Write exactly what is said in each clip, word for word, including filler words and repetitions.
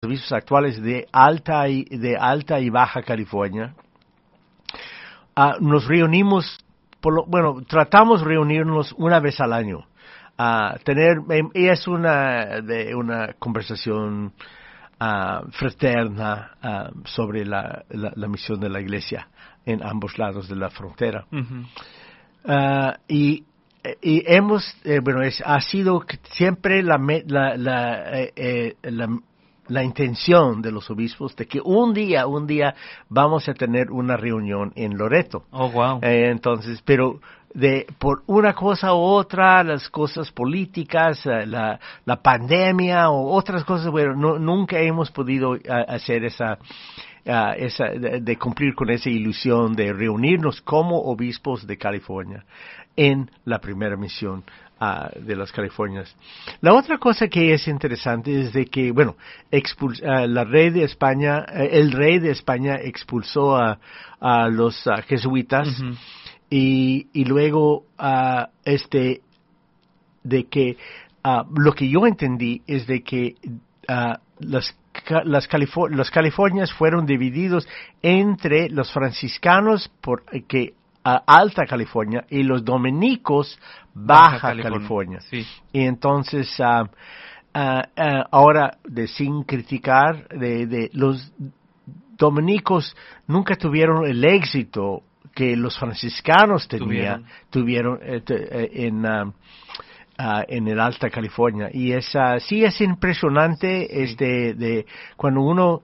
obispos actuales de Alta y, de Alta y Baja California, uh, nos reunimos, por lo, bueno, tratamos de reunirnos una vez al año. Uh, tener, y es una, de una conversación uh, fraterna uh, sobre la, la, la misión de la Iglesia en ambos lados de la frontera. Uh-huh. Uh, y, y hemos, eh, bueno, es, ha sido siempre la, la, la, eh, eh, la, la intención de los obispos de que un día, un día vamos a tener una reunión en Loreto. Oh, wow. Eh, entonces, pero de por una cosa u otra, las cosas políticas, uh, la, la pandemia o otras cosas, bueno, no, nunca hemos podido uh, hacer esa... Uh, esa, de, de cumplir con esa ilusión de reunirnos como obispos de California en la primera misión uh, de las Californias. La otra cosa que es interesante es de que, bueno, expuls, uh, la rey de España, uh, el rey de España expulsó a, a los uh, jesuitas uh-huh. y, y luego uh, este de que uh, lo que yo entendí es de que uh, las Las, Califor- las Californias fueron divididos entre los franciscanos por que uh, Alta California y los dominicos Baja, Baja California, California. Sí. Y entonces uh, uh, uh, ahora de sin criticar de, de los dominicos nunca tuvieron el éxito que los franciscanos tenían tuvieron, tuvieron eh, t- eh, en uh, Uh, en el Alta California. Y es, uh, sí es impresionante sí. este de cuando uno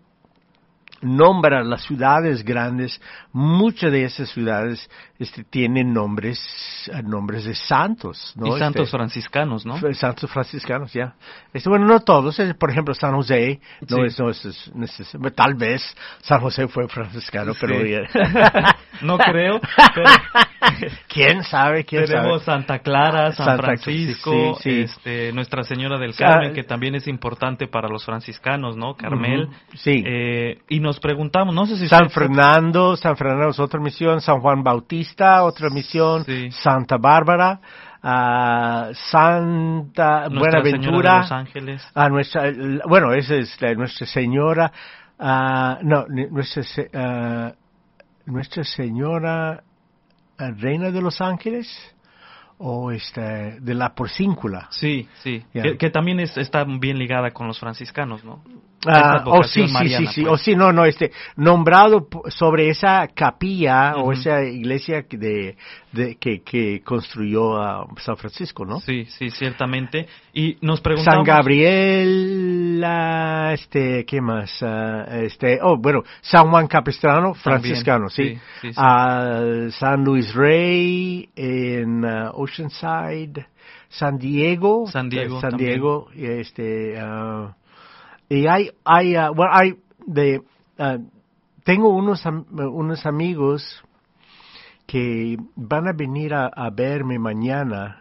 nombra las ciudades grandes, muchas de esas ciudades este, tienen nombres nombres de santos, ¿no? Y santos este, franciscanos, ¿no? Santos franciscanos, ya. Yeah. Este, bueno, no todos, es, por ejemplo, San José, no sí. es, no es, no es, es, tal vez San José fue franciscano, sí. pero... no creo, pero... ¿Quién sabe? ¿Quién Tenemos sabe? Santa Clara, San Santa, Francisco, sí, sí. Este, Nuestra Señora del Carmen, ah, que también es importante para los franciscanos, ¿no? Carmel. Uh-huh, sí. Eh, y nos preguntamos, no sé si... San Fernando, fue... San Fernando es otra misión, San Juan Bautista, otra misión, sí. Santa Bárbara, uh, Santa Nuestra Buenaventura. Señora de los Ángeles. Uh, nuestra, bueno, esa es la, Nuestra Señora, uh, no, nuestra, uh, Nuestra Señora... Reina de los Ángeles o este de la Porcíncula. Sí, sí, yeah. que, que también es, está bien ligada con los franciscanos, ¿no? Ah, oh sí, mariana, sí, sí, sí, pues. oh sí, no, no, este, nombrado sobre esa capilla uh-huh. o esa iglesia de, de que, que construyó uh, San Francisco, ¿no? Sí, sí, ciertamente. Y nos preguntamos... San Gabriel, uh, este, ¿qué más? Uh, este, oh, bueno, San Juan Capistrano, franciscano, también, sí. sí, sí, sí. Uh, San Luis Rey en uh, Oceanside, San Diego, San Diego, San también. Diego, este. Uh, Y hay, hay, uh, bueno, hay de, uh, tengo unos, am, unos amigos que van a venir a, a verme mañana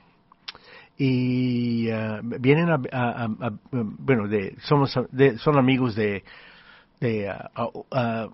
y uh, vienen a, a, a, a, bueno, de, somos, de, son amigos de, de, uh, uh, uh,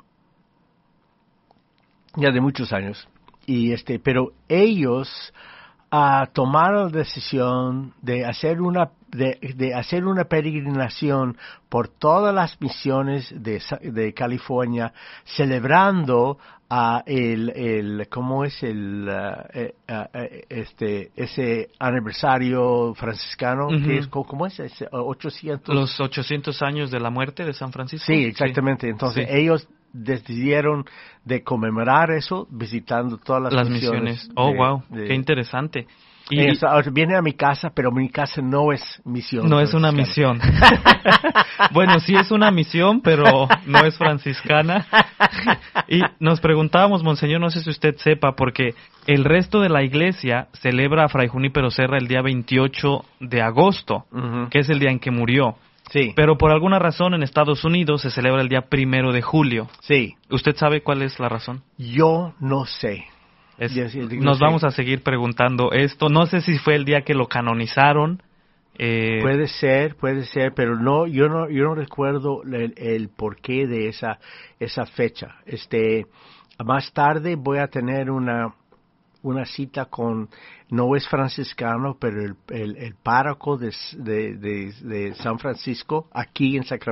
ya de muchos años y este, pero ellos uh, tomaron la decisión de hacer una De, de hacer una peregrinación por todas las misiones de, de California, celebrando uh, el, el, ¿cómo es el, uh, eh, uh, este, ese aniversario franciscano? Uh-huh. Que es, ¿cómo es? Ese, ochocientos Los ochocientos años de la muerte de San Francisco. Sí, exactamente. Sí. Entonces sí. ellos decidieron de conmemorar eso visitando todas las, las misiones. misiones. Oh, de, wow, de, qué interesante. Y, y viene a mi casa, pero mi casa no es misión. No es una misión. Bueno, sí es una misión, pero no es franciscana. Y nos preguntábamos, monseñor, no sé si usted sepa, porque el resto de la iglesia celebra a Fray Junípero Serra el día veintiocho de agosto, uh-huh. que es el día en que murió. Sí. Pero por alguna razón en Estados Unidos se celebra el día primero de julio. Sí. ¿Usted sabe cuál es la razón? Yo no sé. Es, nos vamos a seguir preguntando esto. No sé si fue el día que lo canonizaron. Eh, puede ser, puede ser, pero no, yo no, yo no recuerdo el, el porqué de esa, esa fecha. Este, más tarde voy a tener una, una cita con, no es franciscano, pero el, el, el párroco de, de, de, de San Francisco aquí en Sacramento.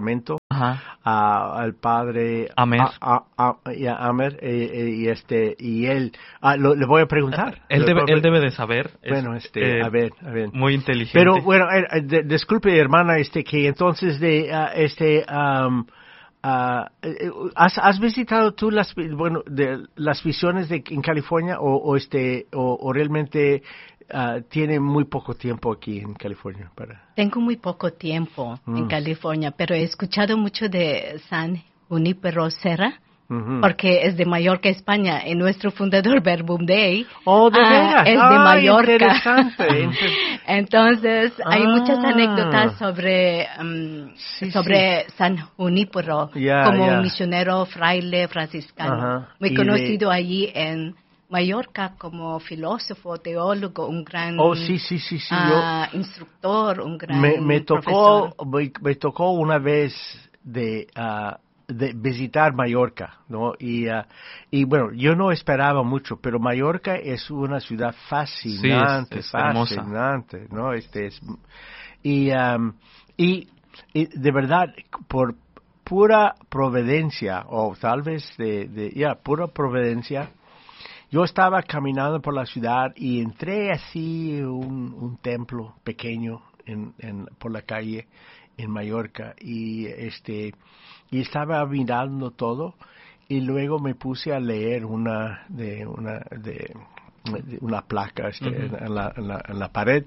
Ajá. uh, al padre Amer. a, a, a, y a Amer eh, y este y él uh, lo, le voy a preguntar. Él debe, él debe de saber. Bueno, es, este, eh, a ver, a ver. Muy inteligente. Pero bueno, eh, de, disculpe, hermana, este que entonces de uh, este um, uh, ¿has, has visitado tú las bueno de las visiones de en California o, o este o, o realmente uh, tiene muy poco tiempo aquí en California para? Tengo muy poco tiempo Mm. en California, pero he escuchado mucho de San Junípero Serra, Uh-huh. porque es de Mallorca, España, y nuestro fundador, Verbum Dei, Oh, de ah, veras. es de Ah, Mallorca. Interesante. Entonces, hay Ah. muchas anécdotas sobre um, Sí, sobre San Junípero, Ya, como ya. un misionero fraile franciscano, Ajá. muy Y conocido allí en Mallorca como filósofo, teólogo, un gran Oh, sí, sí, sí, sí. ah, instructor, un yo gran me, me profesor. tocó me, me tocó una vez de ah, de visitar Mallorca, ¿no? Y uh, y bueno, yo no esperaba mucho, pero Mallorca es una ciudad fascinante, Sí, es- es hermosa. fascinante, ¿no? Este es y um, y, y de verdad por pura providencia o tal vez de de ya pura providencia. Yo estaba caminando por la ciudad y entré así un, un templo pequeño en, en por la calle en Mallorca y este y estaba mirando todo y luego me puse a leer una de una de, de una placa este, Ujú. en, en la, en, la, en la pared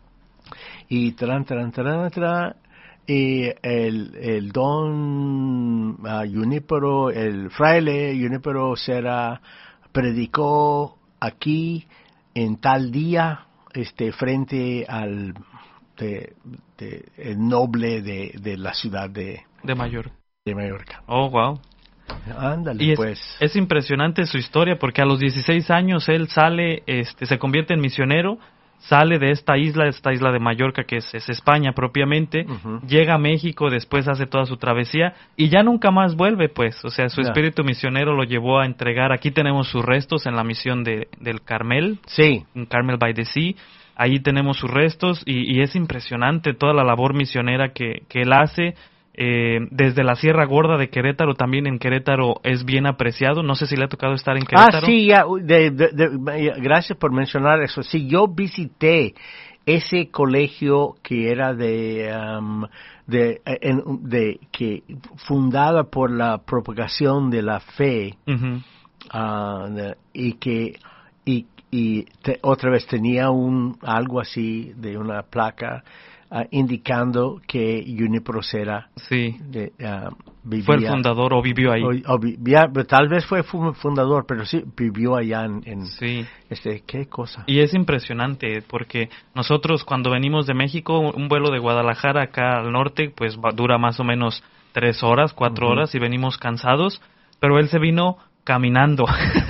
y tran tran tran tran y el el don uh, Junípero, el fraile Junípero Serra predicó aquí en tal día este frente al de, de, el noble de, de la ciudad de, De Mallorca. de Mallorca. Oh, wow. Ándale, Y es, pues. es impresionante su historia porque a los dieciséis años él sale, este, se convierte en misionero, sale de esta isla, esta isla de Mallorca que es, es España propiamente, Ujú. llega a México, después hace toda su travesía y ya nunca más vuelve, pues, o sea, su Ya. espíritu misionero lo llevó a entregar, aquí tenemos sus restos en la misión de, del Carmel, Sí, en Carmel by the Sea, ahí tenemos sus restos y, y es impresionante toda la labor misionera que, que él hace. Eh, desde la Sierra Gorda de Querétaro, también en Querétaro es bien apreciado. No sé si le ha tocado estar en Querétaro. ah, sí, ya, de, de, de, gracias por mencionar eso. Sí, yo visité ese colegio que era de, um, de, en, de, que fundada por la propagación de la fe, Ujú. uh, de, y que, y, y te, otra vez tenía un, algo así de una placa, uh, indicando que Junípero Serra Sí, de, uh, vivía. fue el fundador o vivió ahí. O, o vivía, tal vez fue fu- fundador, pero sí vivió allá en, en Sí. este, ¿qué cosa? Y es impresionante porque nosotros cuando venimos de México, un vuelo de Guadalajara acá al norte, pues va- dura más o menos tres horas, cuatro Ujú. horas y venimos cansados, pero él se vino caminando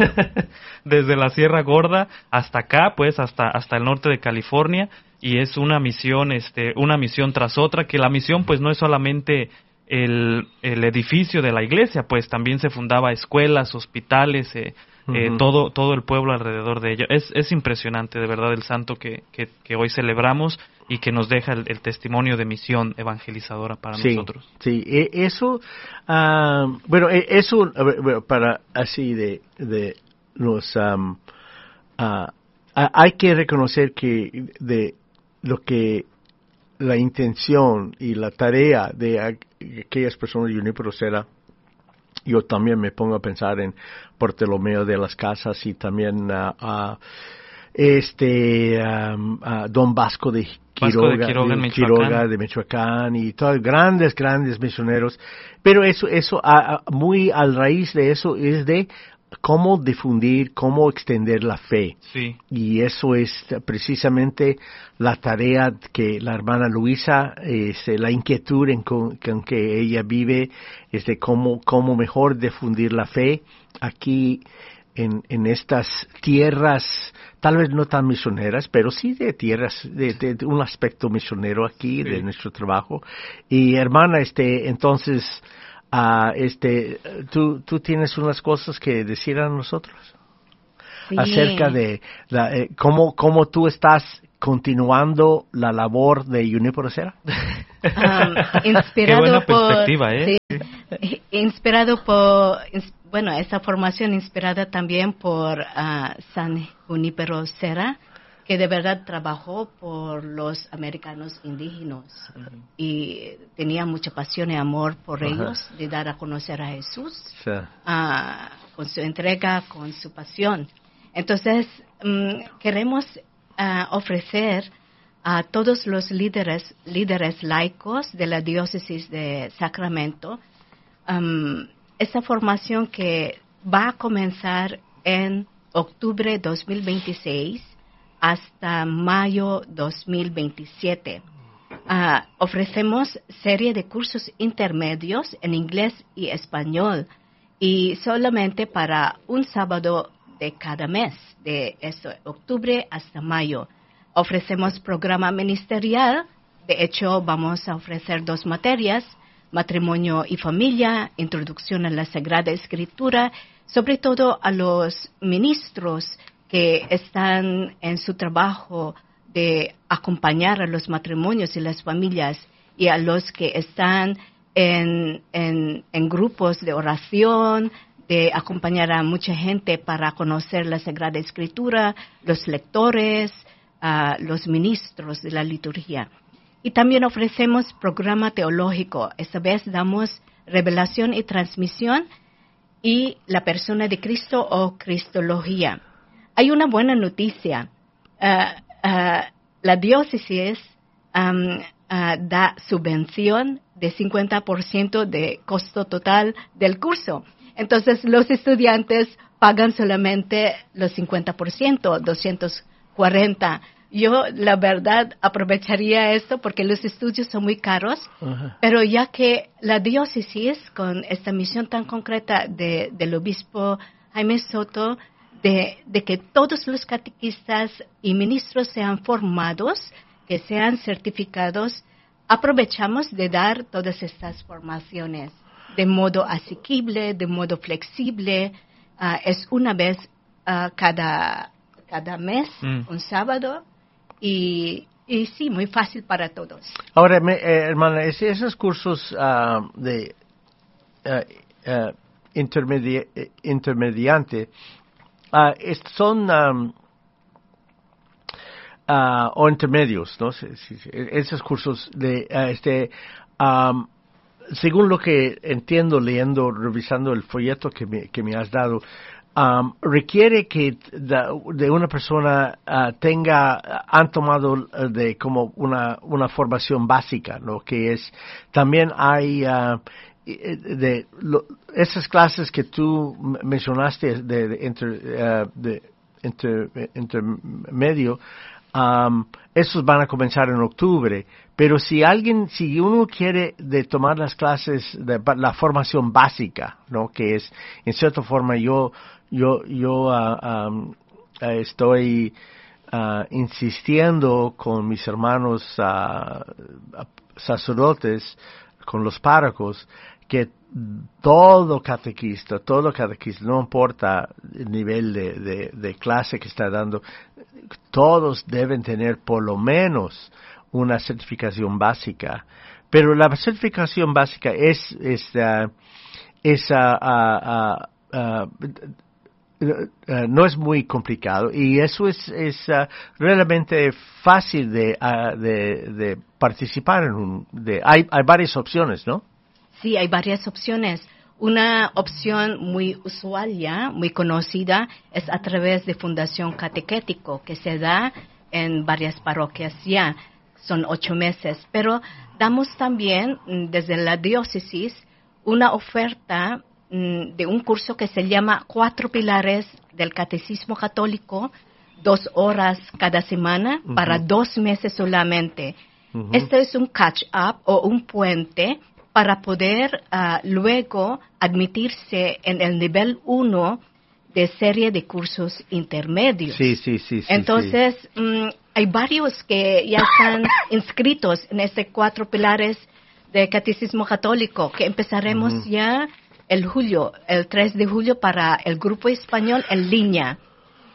desde la Sierra Gorda hasta acá, pues hasta hasta el norte de California y es una misión, este, una misión tras otra, que la misión pues no es solamente el, el edificio de la iglesia, pues también se fundaba escuelas, hospitales, eh, eh, Ujú. todo todo el pueblo alrededor de ello. Es es impresionante de verdad el santo que, que, que hoy celebramos y que nos deja el, el testimonio de misión evangelizadora para Sí, nosotros. sí, e- eso, ah, bueno, e- eso, a ver, bueno, para así de, de los, am, ah, ah, hay que reconocer que de lo que la intención y la tarea de aqu- aquellas personas de Junípero Serra, yo también me pongo a pensar en Bartolomeo de las Casas y también ah, ah, este am, ah, Don Vasco de Vasco de Quiroga, Quiroga en de, Michoacán. Quiroga de Michoacán y todos grandes, grandes misioneros. Pero eso, eso ah, ah, muy al raíz de eso es de cómo difundir, cómo extender la fe. Sí, Y eso es precisamente la tarea que la hermana Luisa, es la inquietud en con, con que ella vive, es de cómo, cómo mejor difundir la fe aquí en, en estas tierras, tal vez no tan misioneras, pero sí de tierras, de, de- de un aspecto misionero aquí Sí. de nuestro trabajo. Y hermana, este, entonces, ah, este, tú, tú tienes unas cosas que decir a nosotros Sí. acerca de la, eh, cómo, cómo tú estás continuando la labor de Junípero Serra. um, inspirado Qué buena por, perspectiva, ¿eh? Sí, inspirado por, bueno, esa formación inspirada también por uh, San Junípero Serra, que de verdad trabajó por los americanos indígenas uh-huh. y tenía mucha pasión y amor por uh-huh. ellos, de dar a conocer a Jesús, sí. uh, con su entrega, con su pasión. Entonces, um, queremos uh, ofrecer a todos los líderes, líderes laicos de la diócesis de Sacramento um, esta formación que va a comenzar en octubre dos mil veintiséis hasta mayo dos mil veintisiete. Uh, ofrecemos serie de cursos intermedios en inglés y español y solamente para un sábado de cada mes, de eso, octubre hasta mayo. Ofrecemos programa ministerial, de hecho vamos a ofrecer dos materias, matrimonio y familia, introducción a la Sagrada Escritura, sobre todo a los ministros que están en su trabajo de acompañar a los matrimonios y las familias y a los que están en, en, en grupos de oración, de acompañar a mucha gente para conocer la Sagrada Escritura, los lectores, uh, los ministros de la liturgia. Y también ofrecemos programa teológico. Esta vez damos revelación y transmisión y la persona de Cristo o cristología. Hay una buena noticia. Uh, uh, la diócesis um, uh, da subvención de cincuenta por ciento de costo total del curso. Entonces, los estudiantes pagan solamente los cincuenta por ciento, doscientos cuarenta. Yo, la verdad, aprovecharía esto porque los estudios son muy caros, uh-huh. pero ya que la diócesis, con esta misión tan concreta de, del obispo Jaime Soto, de, de que todos los catequistas y ministros sean formados, que sean certificados, aprovechamos de dar todas estas formaciones de modo asequible, de modo flexible. Uh, es una vez uh, cada, cada mes, mm. un sábado, y, y sí, muy fácil para todos. Ahora, me, eh, hermana, esos cursos uh, de uh, uh, intermedi- intermediante uh, son um, uh, o intermedios, ¿no? Sí, sí, sí. Esos cursos de uh, este um, según lo que entiendo leyendo, revisando el folleto que me, que me has dado, um, requiere que de, de una persona uh, tenga, han tomado uh, de como una, una formación básica, ¿no? Que es, también hay, uh, de, lo, esas clases que tú mencionaste de, de, inter, uh, de inter, intermedio, Um, esos van a comenzar en octubre, pero si alguien, si uno quiere de tomar las clases de la formación básica, ¿no? Que es, en cierta forma, yo, yo, yo uh, um, estoy uh, insistiendo con mis hermanos uh, sacerdotes, con los párrocos, que todo catequista, todo catequista, no importa el nivel de, de, de clase que está dando, todos deben tener por lo menos una certificación básica. Pero la certificación básica es, es, uh, es uh, uh, uh, uh, uh, no es muy complicado y eso es, es uh, realmente fácil de, uh, de, de participar en un, de, hay, hay varias opciones, ¿no? Sí, hay varias opciones. Una opción muy usual ya, muy conocida, es a través de Fundación Catequético, que se da en varias parroquias ya. Son ocho meses. Pero damos también, desde la diócesis, una oferta mm, de un curso que se llama Cuatro Pilares del Catecismo Católico, dos horas cada semana, uh-huh. para dos meses solamente. Uh-huh. Este es un catch-up o un puente para poder uh, luego admitirse en el nivel uno de serie de cursos intermedios. Sí, sí, sí. sí Entonces, sí. Um, hay varios que ya están inscritos en este cuatro pilares de Catecismo Católico, que empezaremos uh-huh. ya el julio, el tres de julio para el grupo español en línea.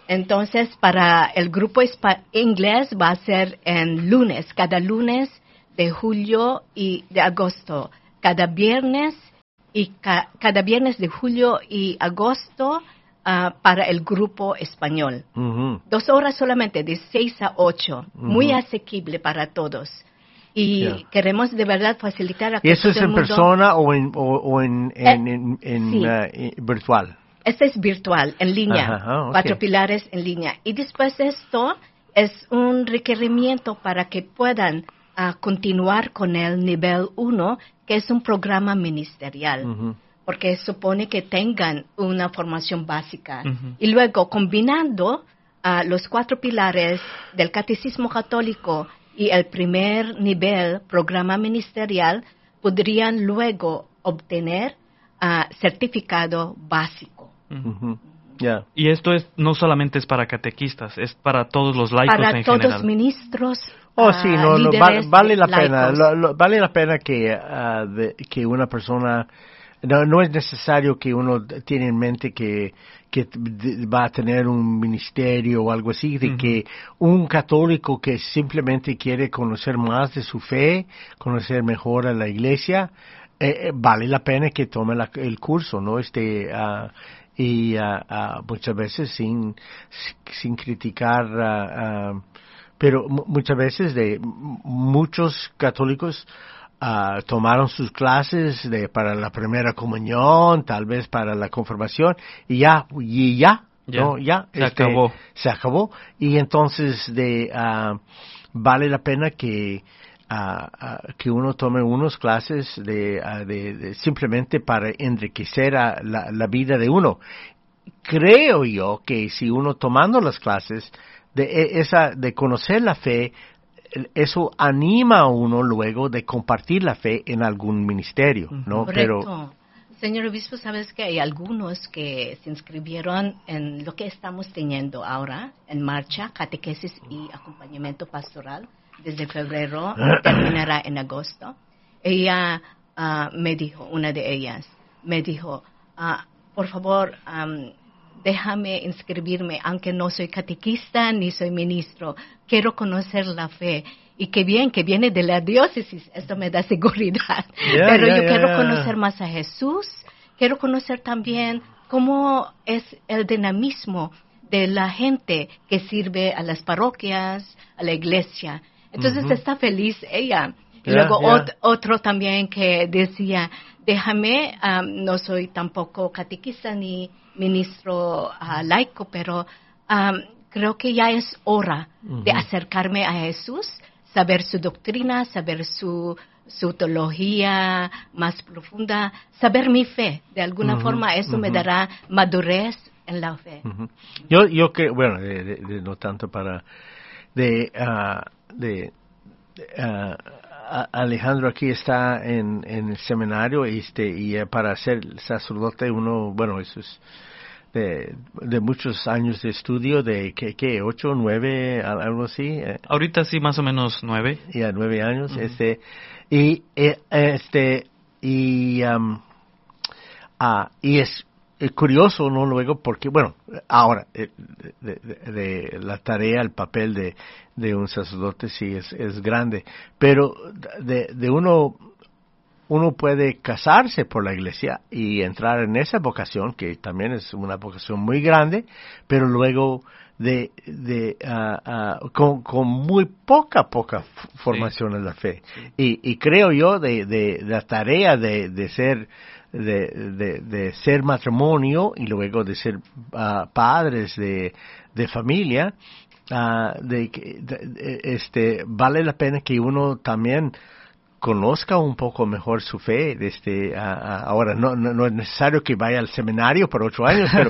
Entonces, para el grupo espa- inglés va a ser en lunes, cada lunes, de julio y de agosto, cada viernes y ca- cada viernes de julio y agosto uh, para el grupo español. Ujú. Dos horas solamente, de seis a ocho, Ujú. muy asequible para todos. Y Yeah. queremos de verdad facilitar a ¿Y eso todo es el en mundo. persona o en, o, o en, en, Eh, en, en, sí. uh, en virtual? Este es virtual, en línea, Ajá, ah, ok. cuatro pilares en línea. Y después de esto es un requerimiento para que puedan uh, continuar con el nivel uno, que es un programa ministerial, Ujú. porque supone que tengan una formación básica. Ujú. Y luego, combinando uh, los cuatro pilares del Catecismo Católico y el primer nivel, programa ministerial, podrían luego obtener uh, certificado básico. Ujú. Ujú. Ya. Y esto es no solamente es para catequistas, es para todos los laicos Para en todos general. ministros, Oh, ah, sí, no, no, va- líderes vale la laicos. pena, lo- lo- vale la pena que, ah, de- que una persona, no, no es necesario que uno tiene en mente que, que d- va a tener un ministerio o algo así, de Ujú. que un católico que simplemente quiere conocer más de su fe, conocer mejor a la iglesia, eh, eh, vale la pena que tome la- el curso, ¿no? Este, ah, y ah, ah, muchas veces sin, sin criticar, ah, ah, pero mu- muchas veces de m- muchos católicos ah, tomaron sus clases de para la primera comunión, tal vez para la confirmación y ya y ya, Ya, no, ya se acabó. se acabó y entonces de ah, vale la pena que ah, ah, que uno tome unas clases de, ah, de- de simplemente para enriquecer a la, la vida de uno. Creo yo que si uno tomando las clases de e- esa de conocer la fe, eh, eso anima a uno luego de compartir la fe en algún ministerio, ¿no? Correcto. Pero Señor obispo, sabes que hay algunos que se inscribieron en lo que estamos teniendo ahora en marcha, catequesis y acompañamiento pastoral, desde febrero, terminará en agosto. Ella ah, me dijo, una de ellas, me dijo, ah, por favor, am, déjame inscribirme, aunque no soy catequista ni soy ministro, quiero conocer la fe. Y qué bien, que viene de la diócesis, esto me da seguridad. Yeah, Pero yeah, yo yeah, quiero yeah. conocer más a Jesús, quiero conocer también cómo es el dinamismo de la gente que sirve a las parroquias, a la iglesia. Entonces Ujú. está feliz ella. Y Yeah, luego yeah. ot- otro también que decía, déjame, um, no soy tampoco catequista ni ministro uh, laico, pero um, creo que ya es hora de Ujú. acercarme a Jesús, saber su doctrina, saber su, su teología más profunda, saber mi fe. De alguna Ujú, forma eso me ujú. dará madurez en la fe. Ujú. Yo, yo que, bueno, de, de- de no tanto para, de, ah, de, ah, a- Alejandro aquí está en, en el seminario, este, y eh, para ser sacerdote uno, bueno, eso es de, de muchos años de estudio, de, ¿qué, qué, ocho, nueve, al- algo así? eh, Ahorita sí, más o menos nueve. ya nueve años, Ujú. este, y, eh, este, y, am, ah, y es eh, curioso, ¿no? Luego, porque, bueno, ahora, eh, de, de- de la tarea, el papel de, de un sacerdote sí es, es grande, pero de, de uno, uno puede casarse por la iglesia y entrar en esa vocación, que también es una vocación muy grande, pero luego de, de ah, ah, con, con muy poca, poca f- formación en la fe. Y, y creo yo de, de, la tarea de, de ser de, de, de ser matrimonio y luego de ser ah, padres de, de familia, ah, de, que- de- de- este vale la pena que uno también conozca un poco mejor su fe. Este, a- a- ahora no, no, no es necesario que vaya al seminario por ocho años, pero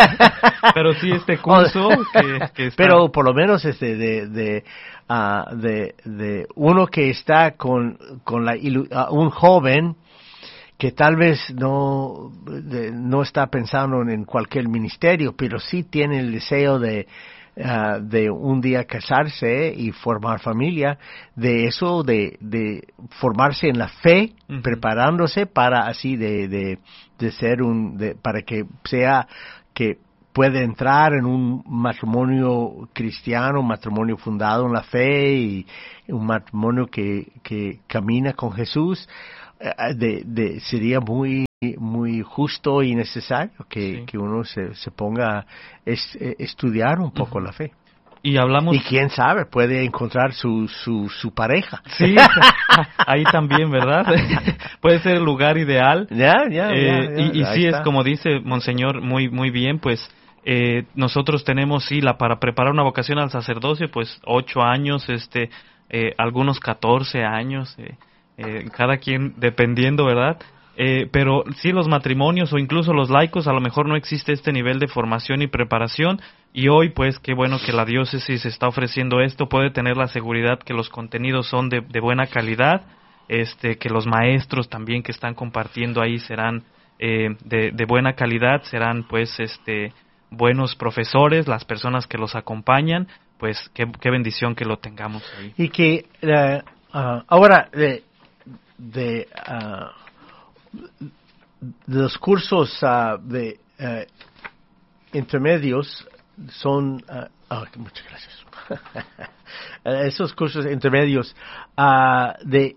Pero sí este curso que, que está... pero por lo menos este de de ah, de, de uno que está con con la ilu- ah, un joven que tal vez no de- no está pensando en cualquier ministerio, pero sí tiene el deseo de ah, de un día casarse y formar familia, de eso de, de formarse en la fe, Ujú. preparándose para así de, de, de ser un de, para que sea que puede entrar en un matrimonio cristiano, un matrimonio fundado en la fe y un matrimonio que, que camina con Jesús, uh, de, de, sería muy muy justo y necesario que, sí. que uno se, se ponga a es, estudiar un poco uh-huh. la fe. Y hablamos... Y quién sabe, puede encontrar su, su, su pareja. Sí, ahí también, ¿verdad? Puede ser el lugar ideal. Ya, ya, eh, ya, ya. Y, y sí, está. es como dice Monseñor, muy muy bien, pues eh, nosotros tenemos, sí, la para preparar una vocación al sacerdocio, pues ocho años, este, eh, algunos catorce años, eh, eh, cada quien dependiendo, ¿verdad? Eh, pero sí, los matrimonios o incluso los laicos, a lo mejor no existe este nivel de formación y preparación, y hoy pues qué bueno que la diócesis está ofreciendo esto, puede tener la seguridad que los contenidos son de, de buena calidad, este, que los maestros también que están compartiendo ahí serán eh, de, de buena calidad, serán pues este buenos profesores, las personas que los acompañan, pues qué, qué bendición que lo tengamos ahí. Y que uh, uh, ahora de, de uh, los cursos uh, de uh, intermedios son uh, oh, muchas gracias esos cursos intermedios uh, de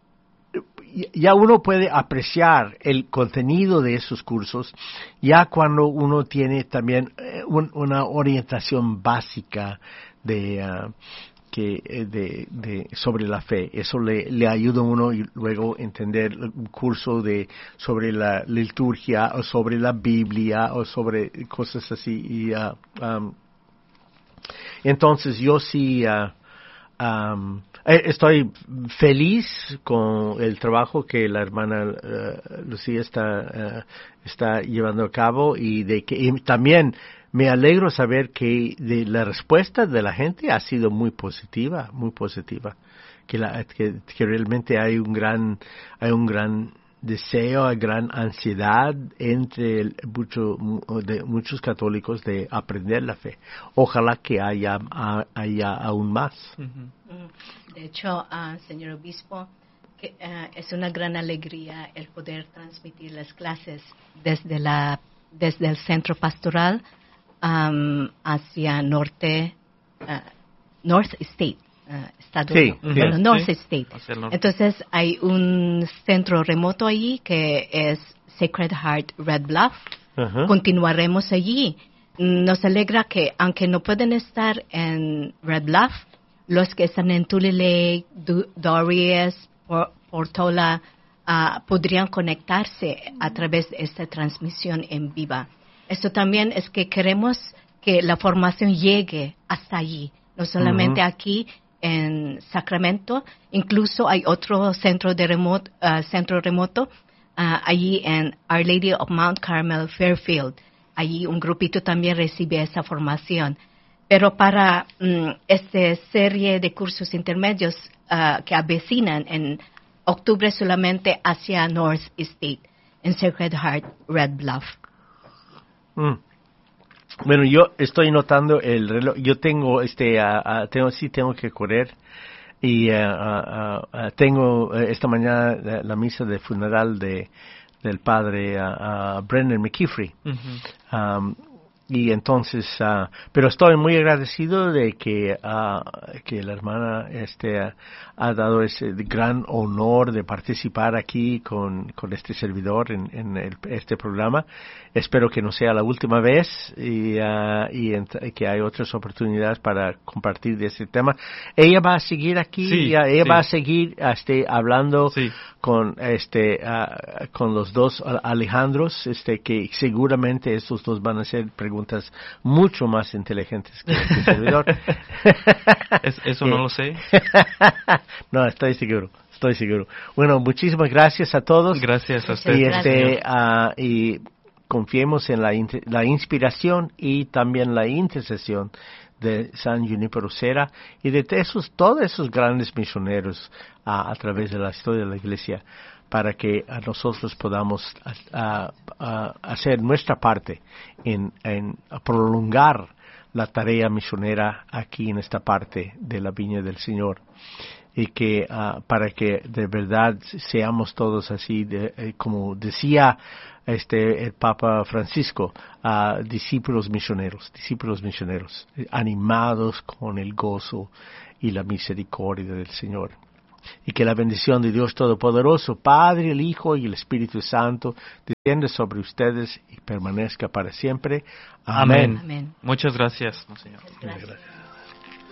ya uno puede apreciar el contenido de esos cursos ya cuando uno tiene también un, una orientación básica de uh, que de, de sobre la fe. Eso le, le ayuda a uno y luego entender un curso de sobre la liturgia o sobre la Biblia o sobre cosas así. Y, uh, um, entonces yo sí uh, um, estoy feliz con el trabajo que la hermana uh, Lucía está uh, está llevando a cabo y de que y también me alegro saber que de la respuesta de la gente ha sido muy positiva, muy positiva, que, la, que, que realmente hay un gran, hay un gran deseo, hay gran ansiedad entre el, mucho, de muchos católicos de aprender la fe. Ojalá que haya, haya aún más. De hecho, uh, señor obispo, que, uh, es una gran alegría el poder transmitir las clases desde la, desde el centro pastoral. Um, hacia norte, uh, North State, uh, estado, sí, bueno, sí, North sí. State. Entonces hay un centro remoto allí que es Sacred Heart Red Bluff. Uh-huh. Continuaremos allí. Nos alegra que, aunque no pueden estar en Red Bluff, los que están en Tulare, Dorias, Portola, uh, podrían conectarse a través de esta transmisión en viva. Esto también es que queremos que la formación llegue hasta allí, no solamente uh-huh. aquí en Sacramento, incluso hay otro centro de remoto, uh, centro remoto uh, allí en Our Lady of Mount Carmel, Fairfield. Allí un grupito también recibe esa formación. Pero para um, esta serie de cursos intermedios uh, que avecinan en octubre solamente hacia North State, en Sacred Heart Red Bluff. Mm. Bueno, yo estoy notando el reloj. Yo tengo este, uh, uh, tengo sí tengo que correr y uh, uh, uh, tengo uh, esta mañana la, la misa de funeral de del padre uh, uh, Brendan McKeefrey. Uh-huh. Um, y entonces, uh, pero estoy muy agradecido de que uh, que la hermana este uh, ha dado ese gran honor de participar aquí con con este servidor en, en el, este programa. Espero que no sea la última vez y, uh, y ent- que hay otras oportunidades para compartir de este tema. Ella va a seguir aquí, sí, ella, ella sí. va a seguir este hablando sí. con este uh, con los dos Alejandros, este que seguramente estos dos van a hacer preguntas mucho más inteligentes que el servidor. es, eso no lo sé. No, estoy seguro. Estoy seguro. Bueno, muchísimas gracias a todos. Gracias a usted. Y este uh, y confiemos en la, la inspiración y también la intercesión de San Junípero Serra y de esos, todos esos grandes misioneros uh, a través de la historia de la Iglesia, para que uh, nosotros podamos uh, uh, hacer nuestra parte en, en prolongar la tarea misionera aquí en esta parte de la Viña del Señor. Y que uh, para que de verdad seamos todos así, de, eh, como decía este el Papa Francisco, a discípulos misioneros, discípulos misioneros, eh, animados con el gozo y la misericordia del Señor. Y que la bendición de Dios Todopoderoso, Padre, el Hijo y el Espíritu Santo, descienda sobre ustedes y permanezca para siempre. Amén. Amén. Amén. Muchas gracias, Monseñor. Muchas gracias.